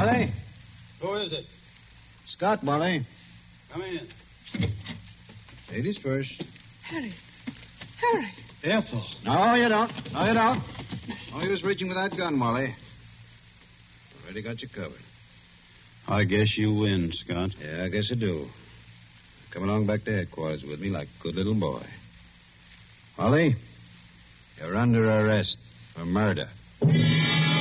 Molly? Who is it? Scott, Molly. Come in. Ladies first. Harry. Ethel. No, you don't. No, you don't. Oh, he was reaching for that gun, Molly. Already got you covered. I guess you win, Scott. Yeah, I guess I do. Come along back to headquarters with me like a good little boy. Molly, you're under arrest for murder.